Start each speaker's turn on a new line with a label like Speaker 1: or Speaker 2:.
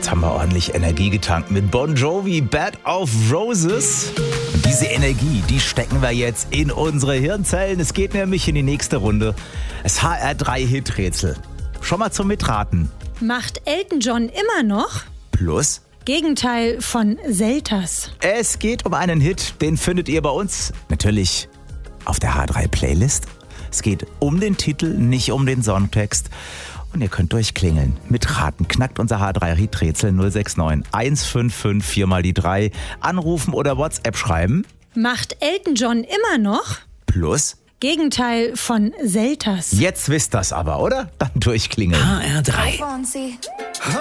Speaker 1: Jetzt haben wir ordentlich Energie getankt mit Bon Jovi, Bed of Roses. Und diese Energie, die stecken wir jetzt in unsere Hirnzellen. Es geht nämlich in die nächste Runde. Das HR3-Hiträtsel. Schon mal zum Mitraten.
Speaker 2: Macht Elton John immer noch?
Speaker 1: Plus?
Speaker 2: Gegenteil von Selters.
Speaker 1: Es geht um einen Hit, den findet ihr bei uns natürlich auf der H3-Playlist. Es geht um den Titel, nicht um den Songtext. Und ihr könnt durchklingeln. Mitraten. Knackt unser H3-Hiträtsel 069 155 4 mal die 3. Anrufen oder WhatsApp schreiben.
Speaker 2: Macht Elton John immer noch?
Speaker 1: Plus?
Speaker 2: Gegenteil von Selters.
Speaker 1: Jetzt wisst das aber, oder? Dann durchklingeln.
Speaker 3: HR3.